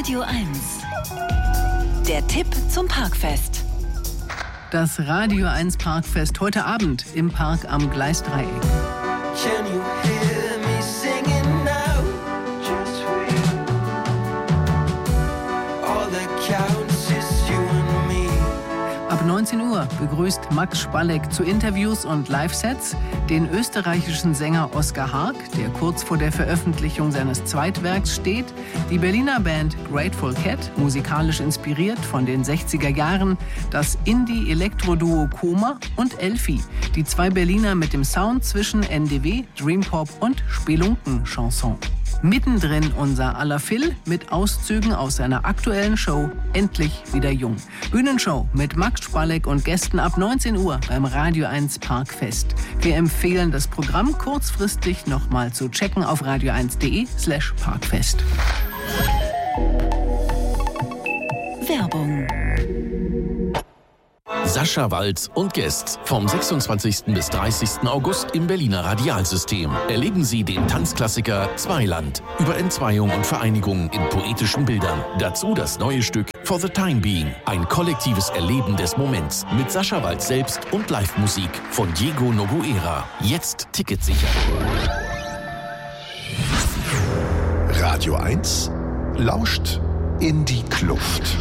Radio 1. Der Tipp zum Parkfest. Das Radio 1 Parkfest heute Abend im Park am Gleisdreieck. Can you hear me singing now? Just for you. All that counts is you and me. Ab 19 Uhr begrüßt Max Spalleck zu Interviews und Live-Sets den österreichischen Sänger Oskar Hark, der kurz vor der Veröffentlichung seines Zweitwerks steht, die Berliner Band Grateful Cat, musikalisch inspiriert von den 60er Jahren, das Indie-Elektro-Duo Koma und Elfi, die zwei Berliner mit dem Sound zwischen NDW, Dreampop und Spelunken-Chanson. Mittendrin unser aller Phil mit Auszügen aus seiner aktuellen Show Endlich wieder jung. Bühnenshow mit Max Spalleck und Gästen ab 19 Uhr beim Radio 1 Parkfest. Wir empfehlen das Programm kurzfristig nochmal zu checken auf radio1.de/Parkfest. Werbung. Sascha Walz und Guests vom 26. bis 30. August im Berliner Radialsystem. Erleben Sie den Tanzklassiker Zweiland über Entzweiung und Vereinigung in poetischen Bildern. Dazu das neue Stück For the Time Being, ein kollektives Erleben des Moments mit Sascha Walz selbst und Live-Musik von Diego Noguera. Jetzt ticketsicher. Radio 1 lauscht in die Kluft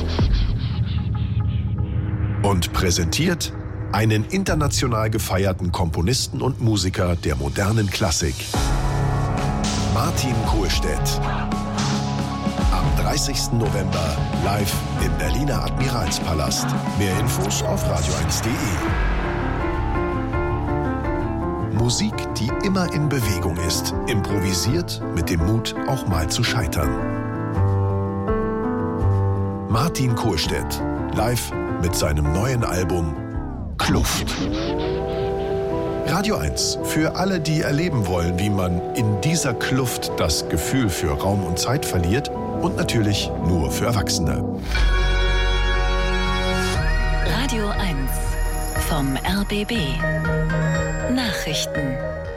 und präsentiert einen international gefeierten Komponisten und Musiker der modernen Klassik, Martin Kohlstedt. Am 30. November live im Berliner Admiralspalast. Mehr Infos auf radio1.de. Musik, die immer in Bewegung ist, improvisiert mit dem Mut, auch mal zu scheitern. Martin Kohlstedt, live mit seinem neuen Album Kluft. Radio 1 für alle, die erleben wollen, wie man in dieser Kluft das Gefühl für Raum und Zeit verliert, und natürlich nur für Erwachsene. Radio 1 vom RBB. Nachrichten.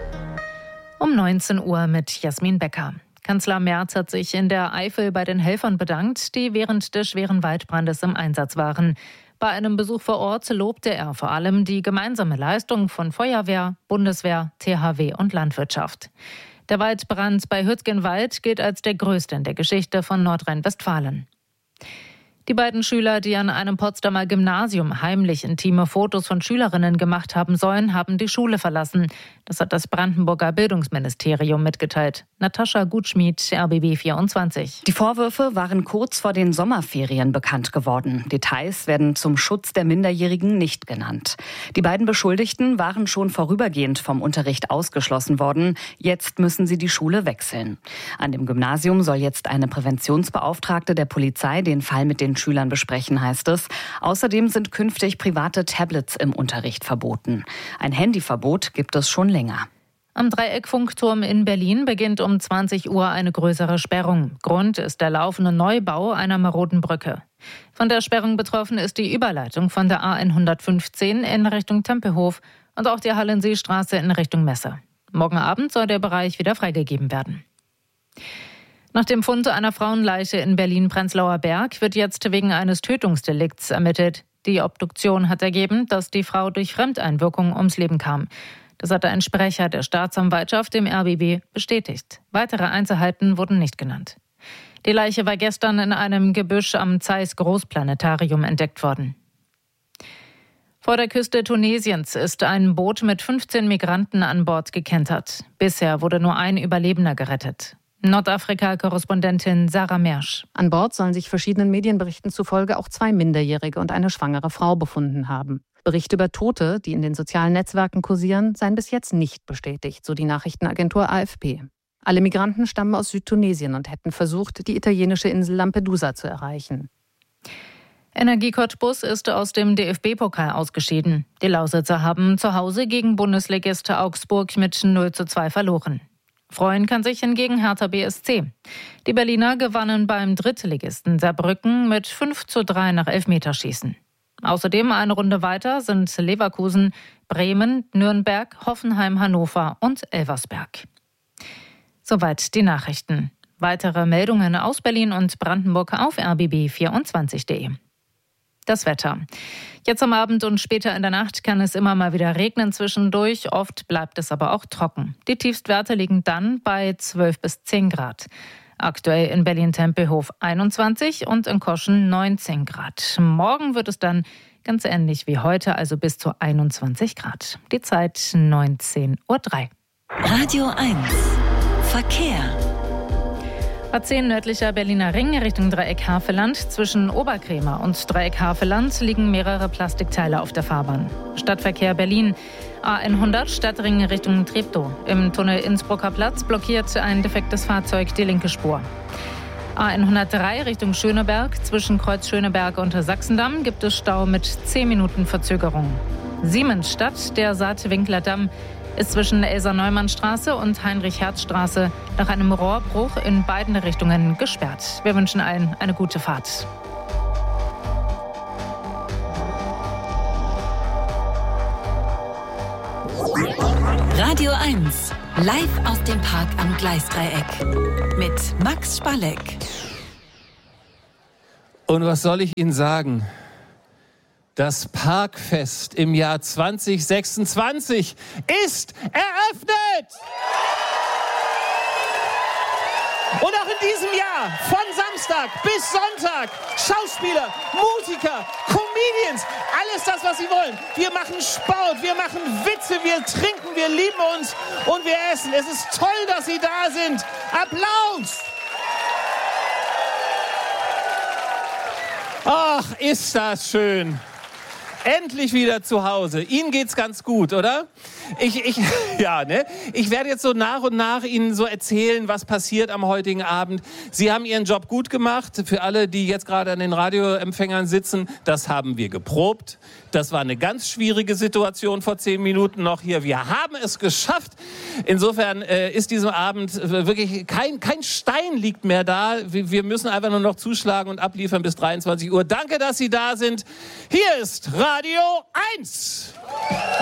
Um 19 Uhr mit Jasmin Becker. Kanzler Merz hat sich in der Eifel bei den Helfern bedankt, die während des schweren Waldbrandes im Einsatz waren. Bei einem Besuch vor Ort lobte er vor allem die gemeinsame Leistung von Feuerwehr, Bundeswehr, THW und Landwirtschaft. Der Waldbrand bei Hüttgenwald gilt als der größte in der Geschichte von Nordrhein-Westfalen. Die beiden Schüler, die an einem Potsdamer Gymnasium heimlich intime Fotos von Schülerinnen gemacht haben sollen, haben die Schule verlassen. Das hat das Brandenburger Bildungsministerium mitgeteilt. Natascha Gutschmied, RBB 24. Die Vorwürfe waren kurz vor den Sommerferien bekannt geworden. Details werden zum Schutz der Minderjährigen nicht genannt. Die beiden Beschuldigten waren schon vorübergehend vom Unterricht ausgeschlossen worden. Jetzt müssen sie die Schule wechseln. An dem Gymnasium soll jetzt eine Präventionsbeauftragte der Polizei den Fall mit den Schülern besprechen, heißt es. Außerdem sind künftig private Tablets im Unterricht verboten. Ein Handyverbot gibt es schon länger. Am Dreieckfunkturm in Berlin beginnt um 20 Uhr eine größere Sperrung. Grund ist der laufende Neubau einer maroden Brücke. Von der Sperrung betroffen ist die Überleitung von der A115 in Richtung Tempelhof und auch die Hallenseestraße in Richtung Messe. Morgen Abend soll der Bereich wieder freigegeben werden. Nach dem Fund einer Frauenleiche in Berlin-Prenzlauer Berg wird jetzt wegen eines Tötungsdelikts ermittelt. Die Obduktion hat ergeben, dass die Frau durch Fremdeinwirkung ums Leben kam. Das hatte ein Sprecher der Staatsanwaltschaft im RBB bestätigt. Weitere Einzelheiten wurden nicht genannt. Die Leiche war gestern in einem Gebüsch am Zeiss Großplanetarium entdeckt worden. Vor der Küste Tunesiens ist ein Boot mit 15 Migranten an Bord gekentert. Bisher wurde nur ein Überlebender gerettet. Nordafrika-Korrespondentin Sarah Mersch. An Bord sollen sich verschiedenen Medienberichten zufolge auch 2 Minderjährige und eine schwangere Frau befunden haben. Berichte über Tote, die in den sozialen Netzwerken kursieren, seien bis jetzt nicht bestätigt, so die Nachrichtenagentur AFP. Alle Migranten stammen aus Südtunesien und hätten versucht, die italienische Insel Lampedusa zu erreichen. Energie Cottbus ist aus dem DFB-Pokal ausgeschieden. Die Lausitzer haben zu Hause gegen Bundesligist Augsburg mit 0:2 verloren. Freuen kann sich hingegen Hertha BSC. Die Berliner gewannen beim Drittligisten Saarbrücken mit 5:3 nach Elfmeterschießen. Außerdem eine Runde weiter sind Leverkusen, Bremen, Nürnberg, Hoffenheim, Hannover und Elversberg. Soweit die Nachrichten. Weitere Meldungen aus Berlin und Brandenburg auf rbb24.de. Das Wetter. Jetzt am Abend und später in der Nacht kann es immer mal wieder regnen zwischendurch. Oft bleibt es aber auch trocken. Die Tiefstwerte liegen dann bei 12 bis 10 Grad. Aktuell in Berlin-Tempelhof 21 und in Koschen 19 Grad. Morgen wird es dann ganz ähnlich wie heute, also bis zu 21 Grad. Die Zeit 19:03 Uhr. Radio 1 Verkehr. A10 nördlicher Berliner Ring Richtung Dreieck Havelland. Zwischen Oberkrämer und Dreieck Havelland liegen mehrere Plastikteile auf der Fahrbahn. Stadtverkehr Berlin. A100 Stadtring Richtung Treptow. Im Tunnel Innsbrucker Platz blockiert ein defektes Fahrzeug die linke Spur. A103 Richtung Schöneberg. Zwischen Kreuz Schöneberg und Sachsendamm gibt es Stau mit 10 Minuten Verzögerung. Siemensstadt, der Saatwinkler Damm, ist zwischen Elsa-Neumann-Straße und Heinrich-Herz-Straße nach einem Rohrbruch in beiden Richtungen gesperrt. Wir wünschen allen eine gute Fahrt. Radio 1 live aus dem Park am Gleisdreieck mit Max Spalleck. Und was soll ich Ihnen sagen? Das Parkfest im Jahr 2026 ist eröffnet! Und auch in diesem Jahr, von Samstag bis Sonntag, Schauspieler, Musiker, Comedians, alles das, was sie wollen. Wir machen Sport, wir machen Witze, wir trinken, wir lieben uns und wir essen. Es ist toll, dass Sie da sind. Applaus! Ach, ist das schön. Endlich wieder zu Hause. Ihnen geht's ganz gut, oder? Ich werde jetzt so nach und nach Ihnen so erzählen, was passiert am heutigen Abend. Sie haben Ihren Job gut gemacht. Für alle, die jetzt gerade an den Radioempfängern sitzen, das haben wir geprobt. Das war eine ganz schwierige Situation vor 10 Minuten noch hier. Wir haben es geschafft. Insofern ist diesem Abend wirklich kein Stein liegt mehr da. Wir müssen einfach nur noch zuschlagen und abliefern bis 23 Uhr. Danke, dass Sie da sind. Hier ist Radio 1.